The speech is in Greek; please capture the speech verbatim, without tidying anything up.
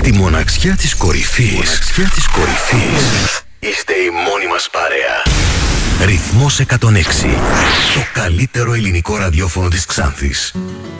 Στη μοναξιά της κορυφής, μοναξιά της κορυφής, είστε η μόνη μας παρέα. Ρυθμός εκατόν έξι. Το καλύτερο ελληνικό ραδιόφωνο της Ξάνθης.